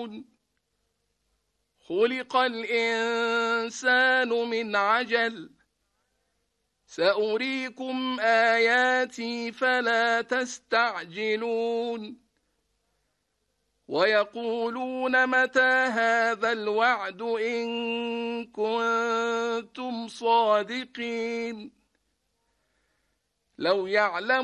يعلمون خلق الإنسان من عجل سأريكم آياتي فلا تستعجلون ويقولون متى هذا الوعد إن كنتم صادقين لو يعلم